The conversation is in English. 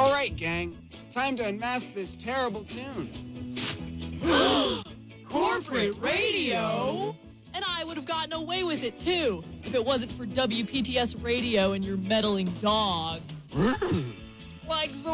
All right, gang. Time to unmask this terrible tune. Corporate radio? And I would have gotten away with it, too, if it wasn't for WPTS Radio and your meddling dog. Like